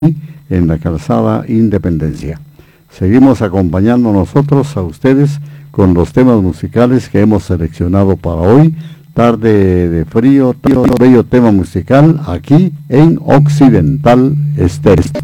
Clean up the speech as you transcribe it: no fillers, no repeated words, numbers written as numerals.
en la calzada Independencia. Seguimos acompañando nosotros a ustedes con los temas musicales que hemos seleccionado para hoy. Tarde de frío, bello tema musical aquí en Occidental Estéreo.